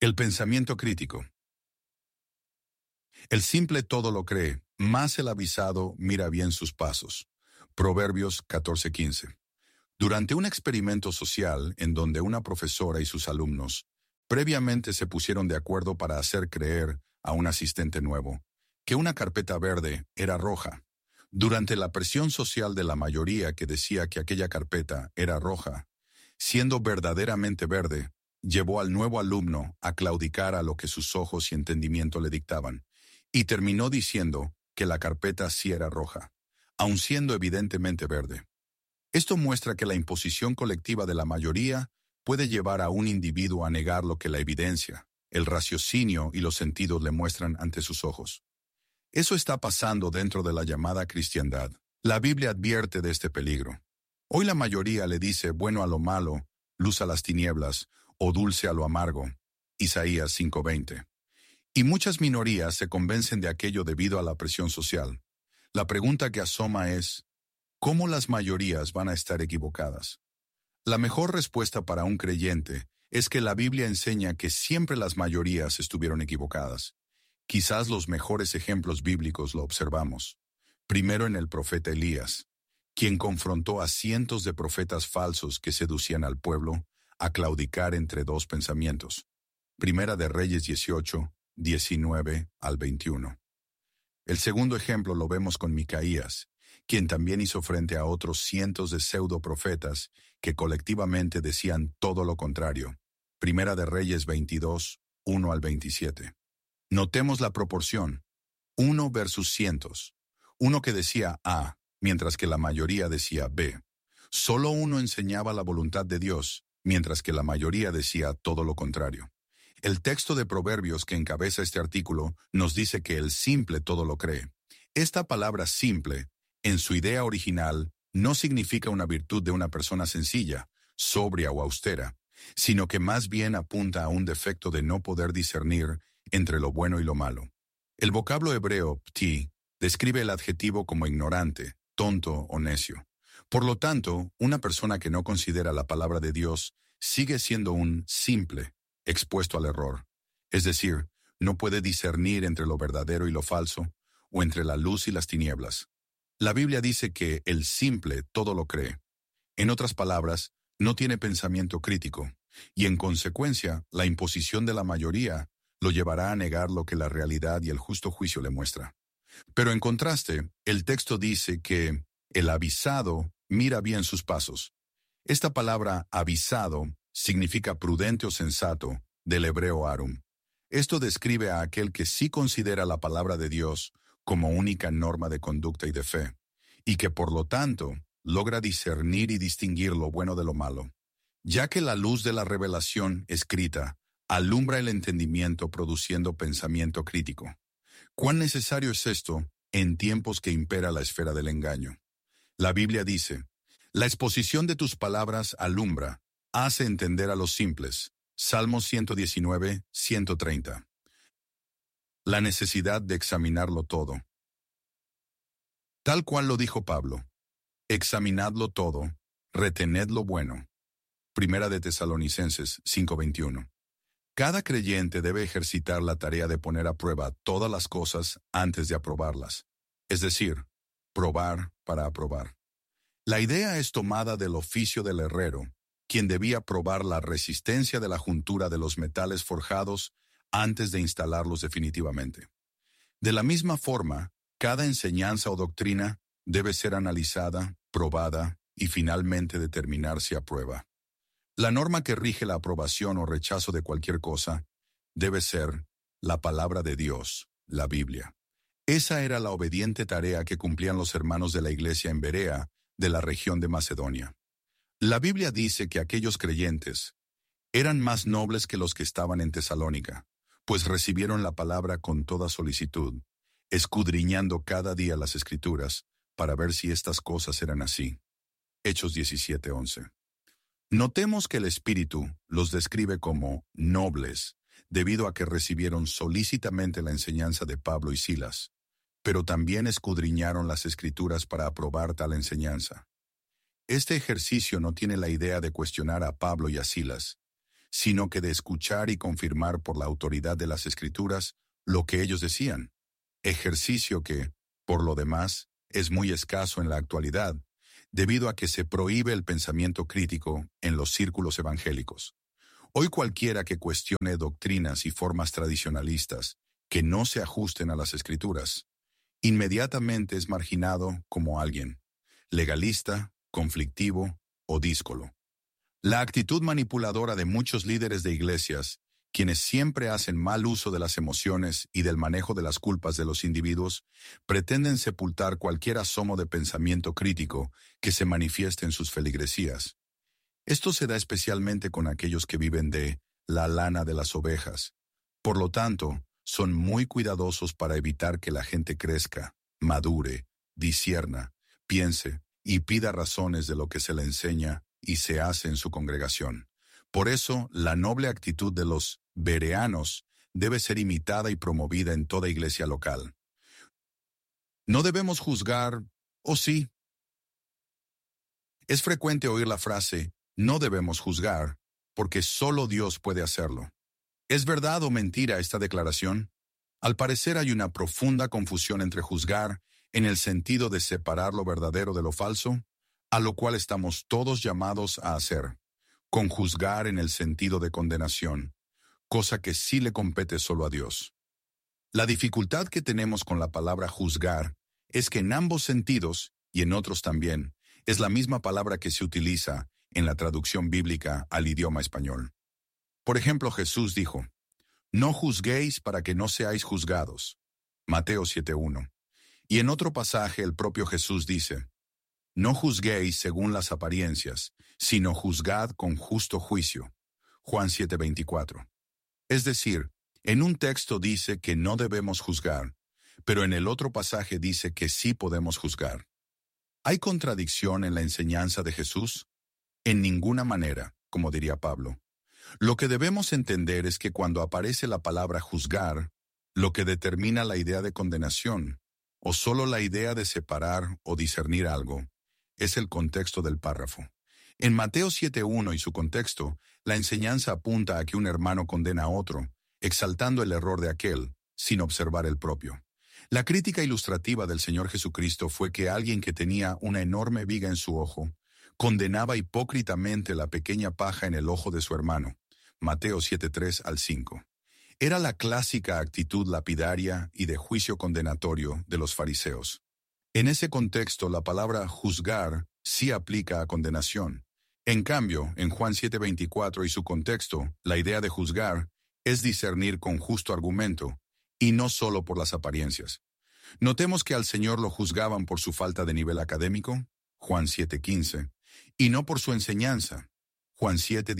El pensamiento crítico. El simple todo lo cree, mas el avisado mira bien sus pasos. Proverbios 14:15. Durante un experimento social en donde una profesora y sus alumnos previamente se pusieron de acuerdo para hacer creer a un asistente nuevo que una carpeta verde era roja, durante la presión social de la mayoría que decía que aquella carpeta era roja, siendo verdaderamente verde, llevó al nuevo alumno a claudicar a lo que sus ojos y entendimiento le dictaban, y terminó diciendo que la carpeta sí era roja, aun siendo evidentemente verde. Esto muestra que la imposición colectiva de la mayoría puede llevar a un individuo a negar lo que la evidencia, el raciocinio y los sentidos le muestran ante sus ojos. Eso está pasando dentro de la llamada cristiandad. La Biblia advierte de este peligro. Hoy la mayoría le dice bueno a lo malo, luz a las tinieblas, o dulce a lo amargo. Isaías 5:20. Y muchas minorías se convencen de aquello debido a la presión social. La pregunta que asoma es, ¿cómo las mayorías van a estar equivocadas? La mejor respuesta para un creyente es que la Biblia enseña que siempre las mayorías estuvieron equivocadas. Quizás los mejores ejemplos bíblicos lo observamos. Primero en el profeta Elías, quien confrontó a cientos de profetas falsos que seducían al pueblo a claudicar entre dos pensamientos. Primera de Reyes 18, 19 al 21. El segundo ejemplo lo vemos con Micaías, quien también hizo frente a otros cientos de pseudoprofetas que colectivamente decían todo lo contrario. Primera de Reyes 22, 1 al 27. Notemos la proporción, 1 versus cientos. Uno que decía A, mientras que la mayoría decía B. Solo uno enseñaba la voluntad de Dios, mientras que la mayoría decía todo lo contrario. El texto de Proverbios que encabeza este artículo nos dice que el simple todo lo cree. Esta palabra simple, en su idea original, no significa una virtud de una persona sencilla, sobria o austera, sino que más bien apunta a un defecto de no poder discernir entre lo bueno y lo malo. El vocablo hebreo pti describe el adjetivo como ignorante, tonto o necio. Por lo tanto, una persona que no considera la palabra de Dios sigue siendo un simple, expuesto al error. Es decir, no puede discernir entre lo verdadero y lo falso, o entre la luz y las tinieblas. La Biblia dice que el simple todo lo cree. En otras palabras, no tiene pensamiento crítico, y en consecuencia, la imposición de la mayoría lo llevará a negar lo que la realidad y el justo juicio le muestra. Pero en contraste, el texto dice que el avisado mira bien sus pasos. Esta palabra avisado significa prudente o sensato, del hebreo arum. Esto describe a aquel que sí considera la palabra de Dios como única norma de conducta y de fe, y que por lo tanto logra discernir y distinguir lo bueno de lo malo, ya que la luz de la revelación escrita alumbra el entendimiento produciendo pensamiento crítico. ¿Cuán necesario es esto en tiempos que impera la esfera del engaño? La Biblia dice, la exposición de tus palabras alumbra, hace entender a los simples. Salmos 119, 130. La necesidad de examinarlo todo. Tal cual lo dijo Pablo, examinadlo todo, retened lo bueno. Primera de Tesalonicenses 5:21. Cada creyente debe ejercitar la tarea de poner a prueba todas las cosas antes de aprobarlas, es decir, probar para aprobar. La idea es tomada del oficio del herrero, quien debía probar la resistencia de la juntura de los metales forjados antes de instalarlos definitivamente. De la misma forma, cada enseñanza o doctrina debe ser analizada, probada y finalmente determinarse a prueba. La norma que rige la aprobación o rechazo de cualquier cosa debe ser la palabra de Dios, la Biblia. Esa era la obediente tarea que cumplían los hermanos de la iglesia en Berea, de la región de Macedonia. La Biblia dice que aquellos creyentes eran más nobles que los que estaban en Tesalónica, pues recibieron la palabra con toda solicitud, escudriñando cada día las Escrituras para ver si estas cosas eran así. Hechos 17:11. Notemos que el Espíritu los describe como nobles, debido a que recibieron solícitamente la enseñanza de Pablo y Silas, pero también escudriñaron las Escrituras para aprobar tal enseñanza. Este ejercicio no tiene la idea de cuestionar a Pablo y a Silas, sino que de escuchar y confirmar por la autoridad de las Escrituras lo que ellos decían, ejercicio que, por lo demás, es muy escaso en la actualidad, debido a que se prohíbe el pensamiento crítico en los círculos evangélicos. Hoy cualquiera que cuestione doctrinas y formas tradicionalistas que no se ajusten a las Escrituras, inmediatamente es marginado como alguien legalista, conflictivo o díscolo. La actitud manipuladora de muchos líderes de iglesias, quienes siempre hacen mal uso de las emociones y del manejo de las culpas de los individuos, pretenden sepultar cualquier asomo de pensamiento crítico que se manifieste en sus feligresías. Esto se da especialmente con aquellos que viven de la lana de las ovejas. Por lo tanto, son muy cuidadosos para evitar que la gente crezca, madure, discierna, piense y pida razones de lo que se le enseña y se hace en su congregación. Por eso, la noble actitud de los bereanos debe ser imitada y promovida en toda iglesia local. No debemos juzgar, ¿o sí? Es frecuente oír la frase, no debemos juzgar, porque solo Dios puede hacerlo. ¿Es verdad o mentira esta declaración? Al parecer hay una profunda confusión entre juzgar, en el sentido de separar lo verdadero de lo falso, a lo cual estamos todos llamados a hacer, con juzgar en el sentido de condenación, cosa que sí le compete solo a Dios. La dificultad que tenemos con la palabra juzgar es que en ambos sentidos, y en otros también, es la misma palabra que se utiliza en la traducción bíblica al idioma español. Por ejemplo, Jesús dijo, no juzguéis para que no seáis juzgados. Mateo 7:1. Y en otro pasaje el propio Jesús dice, no juzguéis según las apariencias, sino juzgad con justo juicio. Juan 7:24. Es decir, en un texto dice que no debemos juzgar, pero en el otro pasaje dice que sí podemos juzgar. ¿Hay contradicción en la enseñanza de Jesús? En ninguna manera, como diría Pablo. Lo que debemos entender es que cuando aparece la palabra juzgar, lo que determina la idea de condenación, o solo la idea de separar o discernir algo, es el contexto del párrafo. En Mateo 7:1 y su contexto, la enseñanza apunta a que un hermano condena a otro, exaltando el error de aquel, sin observar el propio. La crítica ilustrativa del Señor Jesucristo fue que alguien que tenía una enorme viga en su ojo, condenaba hipócritamente la pequeña paja en el ojo de su hermano. Mateo 7:3-5. Era la clásica actitud lapidaria y de juicio condenatorio de los fariseos. En ese contexto, la palabra juzgar sí aplica a condenación. En cambio, en Juan 7:24 y su contexto, la idea de juzgar es discernir con justo argumento, y no solo por las apariencias. Notemos que al Señor lo juzgaban por su falta de nivel académico, Juan 7:15, y no por su enseñanza, Juan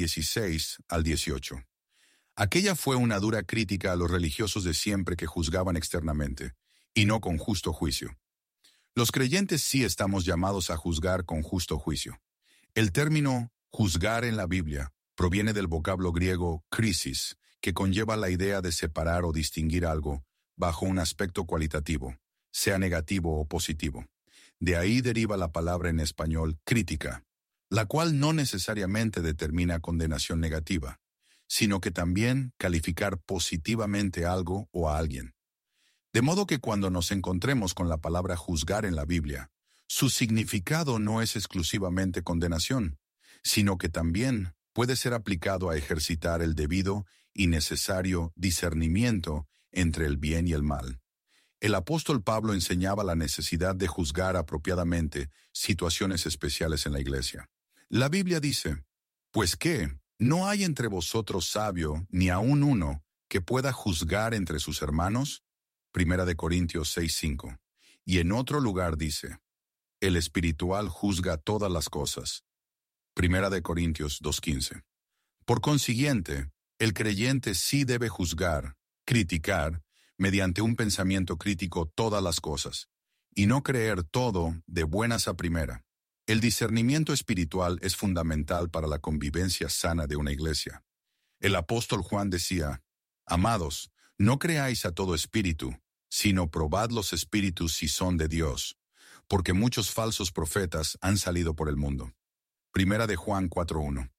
7:16-18. Aquella fue una dura crítica a los religiosos de siempre que juzgaban externamente, y no con justo juicio. Los creyentes sí estamos llamados a juzgar con justo juicio. El término juzgar en la Biblia proviene del vocablo griego krisis, que conlleva la idea de separar o distinguir algo bajo un aspecto cualitativo, sea negativo o positivo. De ahí deriva la palabra en español crítica, la cual no necesariamente determina condenación negativa, sino que también calificar positivamente algo o a alguien. De modo que cuando nos encontremos con la palabra juzgar en la Biblia, su significado no es exclusivamente condenación, sino que también puede ser aplicado a ejercitar el debido y necesario discernimiento entre el bien y el mal. El apóstol Pablo enseñaba la necesidad de juzgar apropiadamente situaciones especiales en la iglesia. La Biblia dice, «Pues qué, ¿no hay entre vosotros sabio ni aun uno que pueda juzgar entre sus hermanos?» 1 Corintios 6:5. Y en otro lugar dice, «El espiritual juzga todas las cosas». 1 Corintios 2:15. Por consiguiente, el creyente sí debe juzgar, criticar, mediante un pensamiento crítico todas las cosas, y no creer todo de buenas a primera. El discernimiento espiritual es fundamental para la convivencia sana de una iglesia. El apóstol Juan decía, «Amados, no creáis a todo espíritu, sino probad los espíritus si son de Dios, porque muchos falsos profetas han salido por el mundo». 1 Juan 4:1.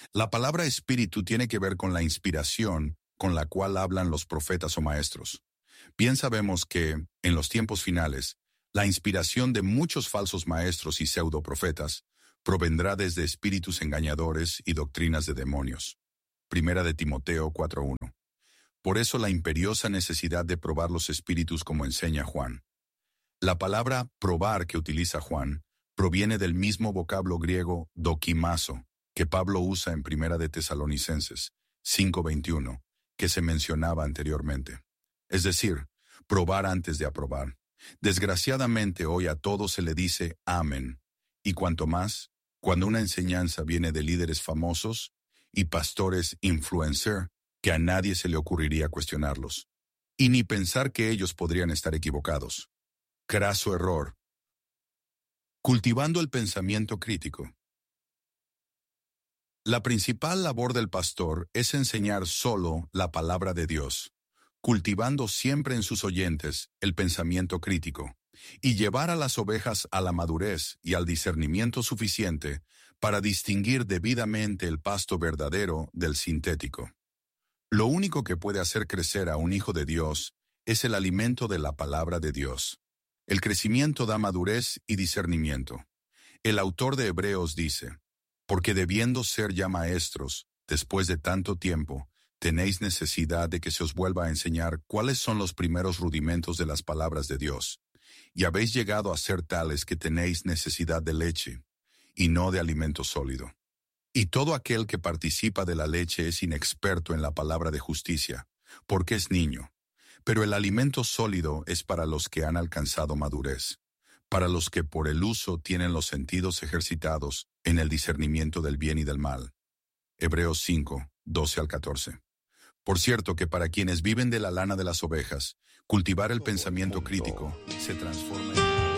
La palabra espíritu tiene que ver con la inspiración con la cual hablan los profetas o maestros. Bien sabemos que, en los tiempos finales, la inspiración de muchos falsos maestros y pseudoprofetas provendrá desde espíritus engañadores y doctrinas de demonios. Primera de Timoteo 4:1. Por eso la imperiosa necesidad de probar los espíritus como enseña Juan. La palabra probar que utiliza Juan proviene del mismo vocablo griego dokimazo que Pablo usa en Primera de Tesalonicenses 5:21, que se mencionaba anteriormente. Es decir, probar antes de aprobar. Desgraciadamente hoy a todo se le dice amén, y cuanto más, cuando una enseñanza viene de líderes famosos y pastores influencer, que a nadie se le ocurriría cuestionarlos, y ni pensar que ellos podrían estar equivocados. Craso error. Cultivando el pensamiento crítico. La principal labor del pastor es enseñar solo la palabra de Dios, cultivando siempre en sus oyentes el pensamiento crítico, y llevar a las ovejas a la madurez y al discernimiento suficiente para distinguir debidamente el pasto verdadero del sintético. Lo único que puede hacer crecer a un hijo de Dios es el alimento de la palabra de Dios. El crecimiento da madurez y discernimiento. El autor de Hebreos dice: porque debiendo ser ya maestros, después de tanto tiempo, tenéis necesidad de que se os vuelva a enseñar cuáles son los primeros rudimentos de las palabras de Dios, y habéis llegado a ser tales que tenéis necesidad de leche, y no de alimento sólido. Y todo aquel que participa de la leche es inexperto en la palabra de justicia, porque es niño. Pero el alimento sólido es para los que han alcanzado madurez, para los que por el uso tienen los sentidos ejercitados en el discernimiento del bien y del mal. Hebreos 5, 12 al 14. Por cierto que para quienes viven de la lana de las ovejas, cultivar el pensamiento crítico se transforma en